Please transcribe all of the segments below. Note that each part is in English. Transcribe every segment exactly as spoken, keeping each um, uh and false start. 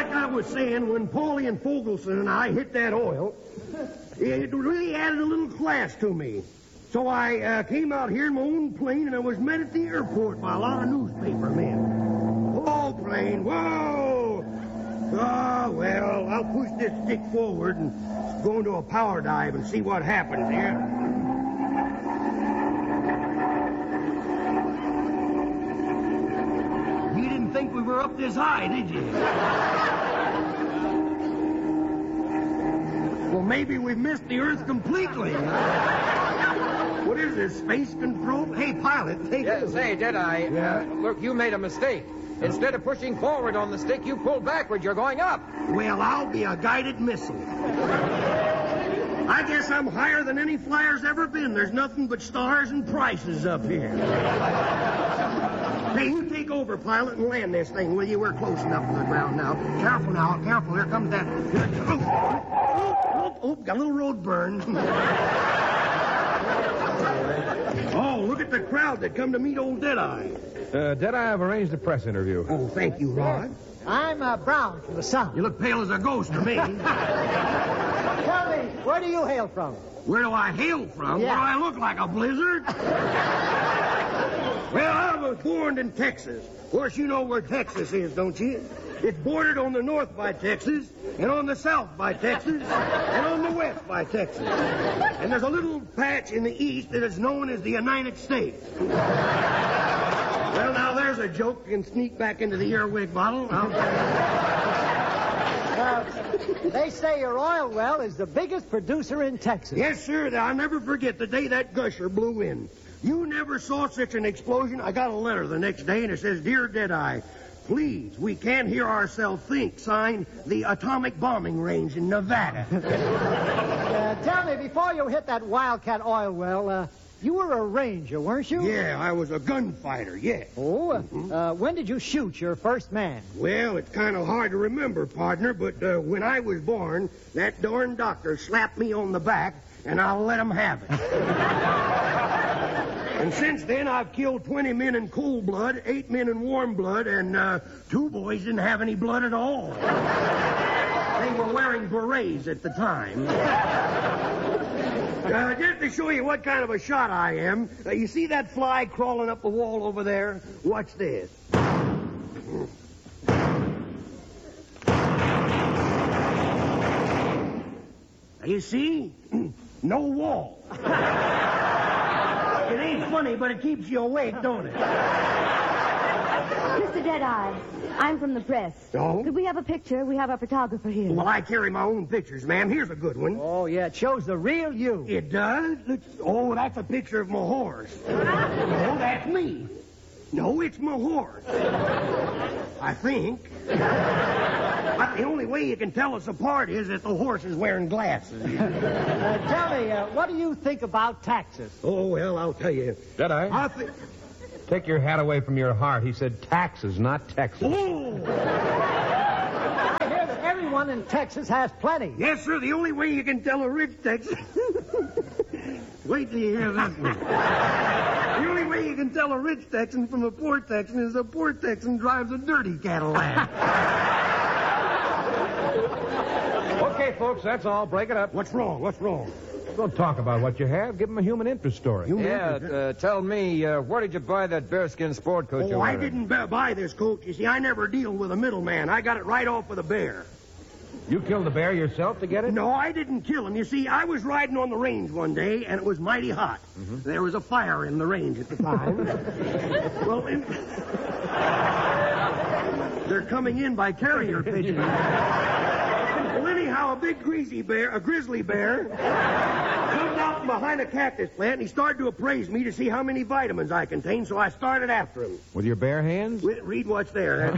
like I was saying, when Paulie and Fogelson and I hit that oil, it really added a little class to me. So I uh, came out here in my own plane, and I was met at the airport by a lot of newspaper men. Whoa, plane, whoa! Oh, well, I'll push this stick forward and go into a power dive and see what happens here. You didn't think we were up this high, did you? Well, maybe we've missed the Earth completely. What is this, space control? Hey, pilot, take Yeah, it. say, Deadeye, Yeah? uh, look, you made a mistake. Instead of pushing forward on the stick, you pulled backward. You're going up. Well, I'll be a guided missile. I guess I'm higher than any flyer's ever been. There's nothing but stars and prices up here. Hey, you take over, pilot, and land this thing, will you? We're close enough to the ground now. Careful now, careful. Here comes that... Oh, oh, oh, got a little road burn. Oh, look at the crowd that come to meet old Deadeye. Uh, Deadeye, I've arranged a press interview. Oh, thank you, Rod. I'm uh, Brown from the Sun. You look pale as a ghost to me. Tell me, where do you hail from? Where do I hail from? Yeah. What do I look like, a blizzard? Well, I was born in Texas. Of course, you know where Texas is, don't you? It's bordered on the north by Texas, and on the south by Texas, and on the west by Texas. And there's a little patch in the east that is known as the United States. Well, now, there's a joke you can sneak back into the earwig bottle. I'll... Uh, they say your oil well is the biggest producer in Texas. Yes, sir. I'll never forget the day that gusher blew in. You never saw such an explosion. I got a letter the next day, and it says, Dear Deadeye, please, we can't hear ourselves think. Signed, the atomic bombing range in Nevada. Uh, tell me, before you hit that Wildcat oil well, uh, you were a ranger, weren't you? Yeah, I was a gunfighter, yeah. Oh, uh, mm-hmm. uh, when did you shoot your first man? Well, it's kind of hard to remember, partner, but uh, when I was born, that darn doctor slapped me on the back, and I'll let him have it. And since then, I've killed twenty men in cold blood, eight men in warm blood, and uh, two boys didn't have any blood at all. They were wearing berets at the time. Uh, just to show you what kind of a shot I am, uh, you see that fly crawling up the wall over there? Watch this. You see? No wall. It ain't funny, but it keeps you awake, don't it? Mister Deadeye, I'm from the press. Oh? Could we have a picture? We have our photographer here. Well, I carry my own pictures, ma'am. Here's a good one. Oh, yeah, it shows the real you. It does? Look- Oh, that's a picture of my horse. No, that's me. No, it's my horse. I think. But the only way you can tell us apart is if the horse is wearing glasses. Uh, tell me, uh, what do you think about taxes? Oh, well, I'll tell you. Deadeye, I think... take your hat away from your heart. He said taxes, not Texas. Oh! I hear that everyone in Texas has plenty. Yes, sir, the only way you can tell a rich Texan... Wait till you hear this one. The only way you can tell a rich Texan from a poor Texan is a poor Texan drives a dirty Cadillac. Okay, folks, that's all. Break it up. What's wrong? What's wrong? Don't talk about what you have. Give them a human interest story. Human Yeah, interest, uh, tell me, uh, where did you buy that bearskin sport coat you're Oh, I wearing? didn't bu- buy this coat. You see, I never deal with a middleman. I got it right off with a bear. You killed the bear yourself to get it? No, I didn't kill him. You see, I was riding on the range one day, and it was mighty hot. Mm-hmm. There was a fire in the range at the time. Well, in... they're coming in by carrier pigeon. Well, anyhow, a big greasy bear, a grizzly bear, jumped out from behind a cactus plant, and he started to appraise me to see how many vitamins I contained, so I started after him. With your bare hands? Re- Read what's there.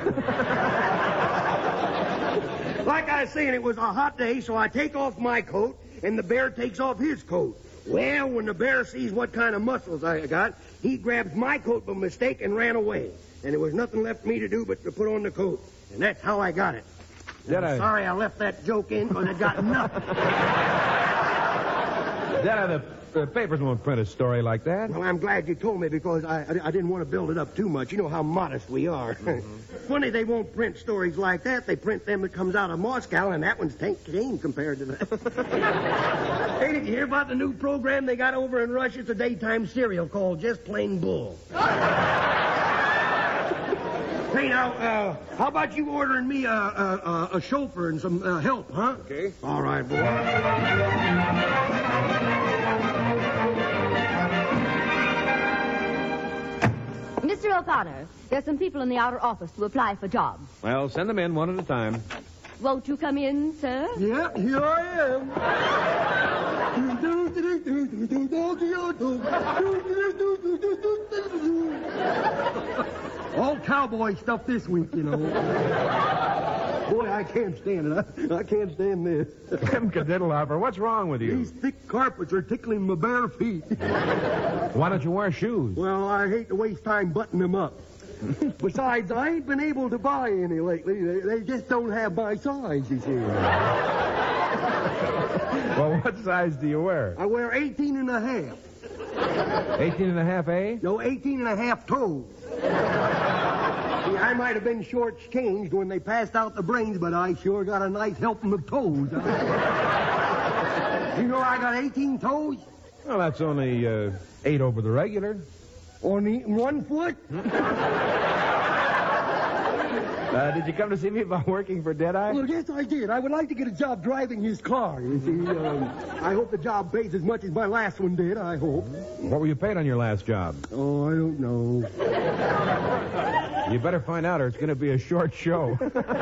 Like I was saying, it was a hot day, so I take off my coat, and the bear takes off his coat. Well, when the bear sees what kind of muscles I got, he grabs my coat by mistake and ran away. And there was nothing left for me to do but to put on the coat. And that's how I got it. Did I'm I? sorry I left that joke in, because it got nothing. Deadeye, the The papers won't print a story like that. Well, I'm glad you told me because I, I, I didn't want to build it up too much. You know how modest we are. Mm-hmm. Funny they won't print stories like that. They print them that comes out of Moscow, and that one's tank tame compared to that. Hey, did you hear about the new program they got over in Russia? It's a daytime serial called Just Plain Bull. Hey, now, uh, how about you ordering me a, a, a, a chauffeur and some uh, help, huh? Okay. All right, boy. Mister O'Connor, there's some people in the outer office to apply for jobs. Well, send them in one at a time. Won't you come in, sir? Yeah, here I am. All cowboy stuff this week, you know. Boy, I can't stand it. I, I can't stand this. Clem Cadiddlehopper, what's wrong with you? These thick carpets are tickling my bare feet. Why don't you wear shoes? Well, I hate to waste time buttoning them up. Besides, I ain't been able to buy any lately. They, they just don't have my size, you see. Well, what size do you wear? I wear eighteen and a half. eighteen and a half, eh? No, eighteen and a half toes. See, I might have been short-changed when they passed out the brains, but I sure got a nice helping of toes. You know I got eighteen toes? Well, that's only uh, eight over the regular. Only one foot? Uh, did you come to see me about working for Deadeye? Well, yes, I did. I would like to get a job driving his car, you see. Um, I hope the job pays as much as my last one did, I hope. What were you paid on your last job? Oh, I don't know. You better find out or it's going to be a short show.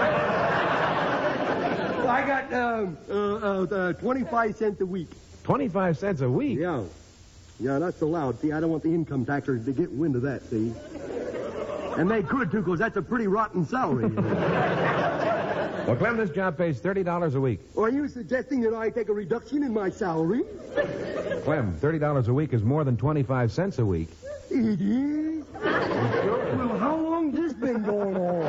I got um, uh, uh, uh, twenty-five cents a week. twenty-five cents a week? Yeah. Yeah, that's allowed. See, I don't want the income taxers to get wind of that, see. And they could, too, because that's a pretty rotten salary. Well, Clem, this job pays thirty dollars a week. Are you suggesting that I take a reduction in my salary? Clem, thirty dollars a week is more than twenty-five cents a week. It is? Well, how long's this been going on?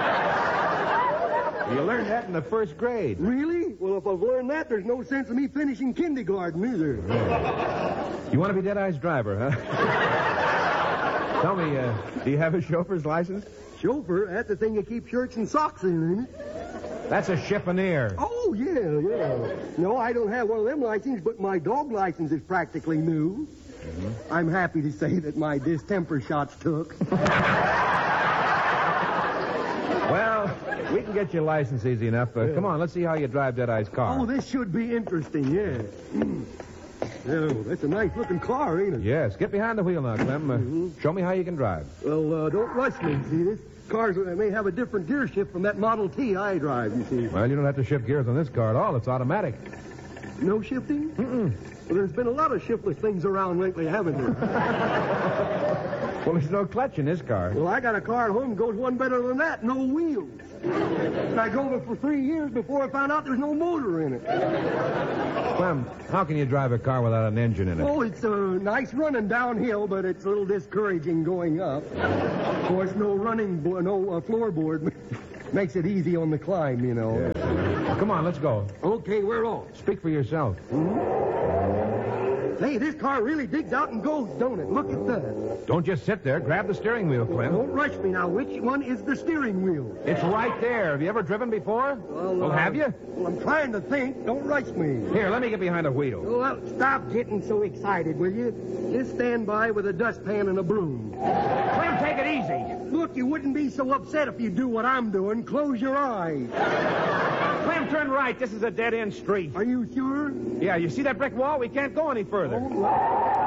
You learned that in the first grade. Really? Well, if I've learned that, there's no sense in me finishing kindergarten either. You want to be Deadeye's driver, huh? Tell me, uh, do you have a chauffeur's license? Chauffeur? That's the thing you keep shirts and socks in, isn't it? That's a chiffonnier. Oh, yeah, yeah. No, I don't have one of them licenses, but my dog license is practically new. Mm-hmm. I'm happy to say that my distemper shots took. Well, we can get your license easy enough. Uh, yeah. Come on, let's see how you drive Deadeye's car. Oh, this should be interesting, yeah. Mm. Oh, that's a nice-looking car, ain't it? Yes. Get behind the wheel now, Clem. Uh, mm-hmm. Show me how you can drive. Well, uh, don't rush me, see this? Cars may have a different gear shift from that Model T I drive, you see. Well, you don't have to shift gears on this car at all. It's automatic. No shifting? Mm-mm. Well, there's been a lot of shiftless things around lately, haven't there? Well, there's no clutch in this car. Well, I got a car at home that goes one better than that. No wheels. And I drove it for three years before I found out there's no motor in it. Clem, how can you drive a car without an engine in it? Oh, it's uh, nice running downhill, but it's a little discouraging going up. Of course, no running, bo- no uh, floorboard makes it easy on the climb, you know. Yeah. Well, come on, let's go. Okay, we're off. Speak for yourself. Mm-hmm. Hey, this car really digs out and goes, don't it? Look at that. Don't just sit there. Grab the steering wheel, Clem. Don't rush me now. Which one is the steering wheel? It's right there. Have you ever driven before? Well, well uh, have you? Well, I'm trying to think. Don't rush me. Here, let me get behind the wheel. Well, stop getting so excited, will you? Just stand by with a dustpan and a broom. Clem, take it easy. Look, you wouldn't be so upset if you do what I'm doing. Close your eyes. Clem, turn right. This is a dead-end street. Are you sure? Yeah, you see that brick wall? We can't go any further. Oh,